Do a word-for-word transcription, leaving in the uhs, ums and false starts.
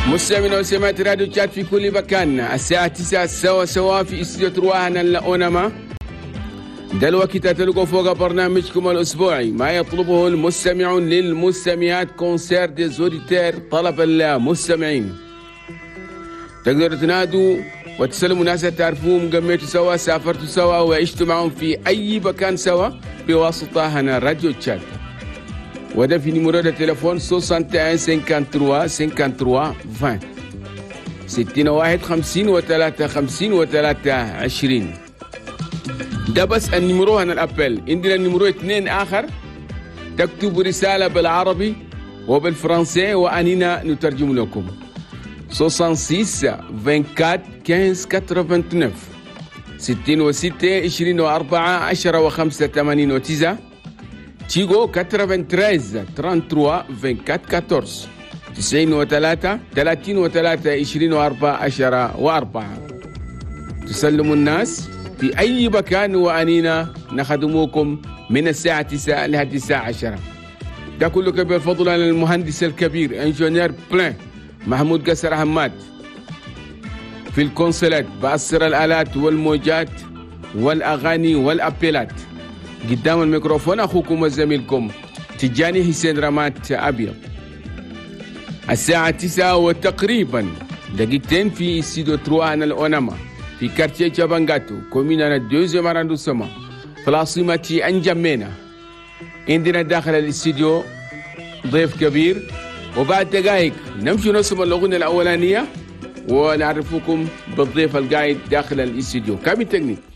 مستمعينا وسماعات راديو تشات في كل مكان، الساعة تسعة سوا سوا في استوديو ترواهنا الأونما. ده الوقت تلقوا فوق برنامجكم الأسبوعي ما يطلبه المستمعون للمستمعات، كونسير دي زوديتير، طلب المستمعين. تقدروا تنادوا وتسلموا ناس تعرفوهم، قميتوا سوا، سافرتوا سوا، وعشتوا معهم في أي مكان سوا بواسطة هنا راديو تشات. وده في نمرو ده تليفون واحد وستين خمسة وخمسين عشرين ستين واحد خمسين وثلاثة خمسين وثلاثة عشرين. ده بس النمرو هنا الأبل. عندنا النمرو اثنين آخر، تكتبوا رسالة بالعربي وبالفرنسي وأنينا نترجم لكم. ستة وستين أربعة وعشرين خمسة وتسعين ستين وستة عشرين أربعة عشرة وخمسة ثمانين وتسعة. تيغو ثمانية وثلاثين ثلاثة وثلاثين أربعة وأربعين أربعة تسعين وثلاثة ثلاثين وثلاثة عشرين وأربعة عشرة وأربعة. تسلموا الناس في أي مكان وأنينا نخدموكم من الساعة تسعة لحد الساعة عشرة. ده كله كبير فضل على المهندس الكبير انجينير بلان محمود قصر حماد في الكونسولات بأسر الآلات والموجات والأغاني والأبيلات. قدام الميكروفون أخوكم وزميلكم تجاني حسين رمات أبيض. الساعة تسعة وتقريبا دقيقتين في استوديو ترواهنا الأونما في كارتيه جابانغاتو، كومينا دوزيام أراندوسما في العاصمة أنجامينا. عندنا داخل الاستوديو ضيف كبير، وبعد دقائق نمشي نسمع الأغنية الأولانية ونعرفكم بالضيف القاعد داخل الاستوديو. كابتن تكنيك.